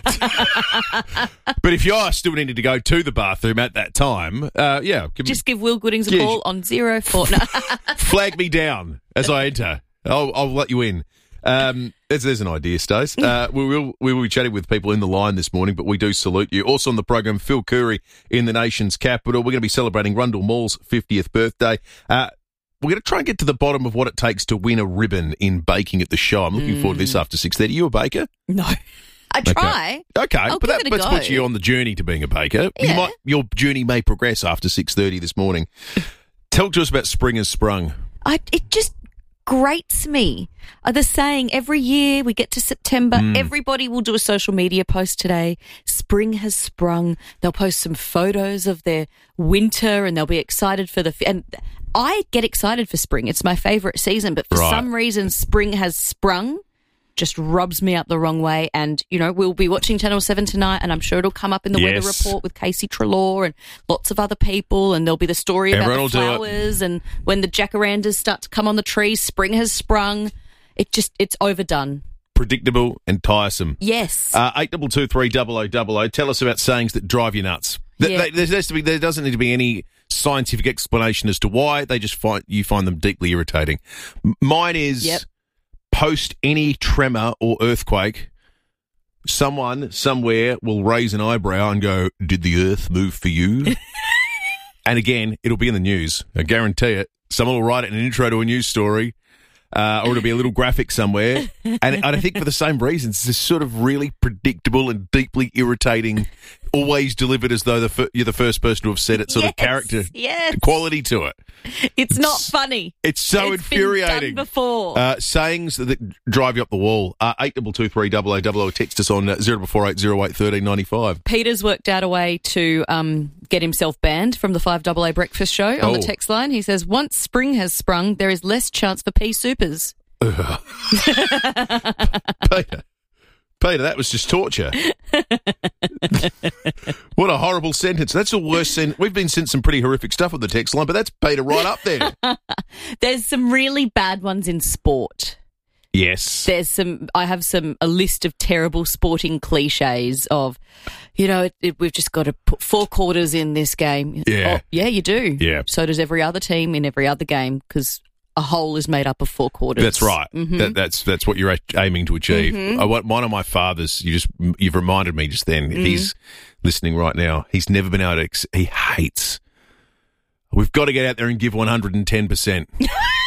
But if you are still needing to go to the bathroom at that time, uh, yeah. Give Just give Will Goodings a Yeah. call on zero four. No. flag me down as I enter. I'll, I'll let you in. Um, there's, there's an idea, Stace. Uh, we will we will be chatting with people in the line this morning, but we do salute you. Also on the program, Phil Curry in the nation's capital. We're going to be celebrating Rundle Mall's fiftieth birthday. Uh, we're going to try and get to the bottom of what it takes to win a ribbon in baking at the show. I'm looking forward to this after six thirty. You a baker? No. I try. Okay, I'll but give that it a puts go. puts you on the journey to being a baker. Yeah. You might, your journey may progress after six thirty this morning. Tell to us about Spring Has Sprung. I, it just grates me. Uh, the saying every year we get to September, Mm. everybody will do a social media post today. Spring has sprung. They'll post some photos of their winter and they'll be excited for the. F- and I get excited for spring. It's my favourite season, but for Right. some reason, spring has sprung. Just rubs me up the wrong way. And, you know, we'll be watching Channel seven tonight and I'm sure it'll come up in the weather Yes. report with Casey Trelaw and lots of other people. And there'll be the story Everyone about the will do it. flowers and when the jacarandas start to come on the trees, spring has sprung. It just, it's overdone. Predictable and tiresome. Yes. Uh, eight double two three double o double o. Tell us about sayings that drive you nuts. Th- Yeah. they- there, has to be, there doesn't need to be any scientific explanation as to why. They just find you find them deeply irritating. M- Mine is Yep. post any tremor or earthquake, someone somewhere will raise an eyebrow and go, "Did the earth move for you?" And again, it'll be in the news. I guarantee it. Someone will write it in an intro to a news story. Uh, or it'll be a little graphic somewhere. And, and I think for the same reasons, it's this sort of really predictable and deeply irritating always delivered as though the fir- you're the first person to have said it, sort Yes, of character yes. quality to it. It's not funny. It's so It's been infuriating. done before. Uh, sayings that drive you up the wall. Uh, eight double two three double o double o. Text us on uh, zero four eight zero eight thirteen ninety five. Peter's worked out a way to um, get himself banned from the five double A breakfast show on Oh. the text line. He says, once spring has sprung, there is less chance for pea supers. Peter, Peter, that was just torture. What a horrible sentence. That's the worst sentence. We've been sent some pretty horrific stuff on the text line, but that's Peter right up there. There's some really bad ones in sport. Yes. There's some, I have some, a list of terrible sporting cliches of, you know, it, it, we've just got to put four quarters in this game. Yeah. Oh, yeah, you do. Yeah. So does every other team in every other game because a whole is made up of four quarters. That's right. Mhm. That, that's that's what you're a- aiming to achieve. Mhm. I, want- one of my fathers, you just you've reminded me just then. If Mhm. he's listening right now, he's never been able to. Ex- he hates. We've got to get out there and give one hundred ten percent.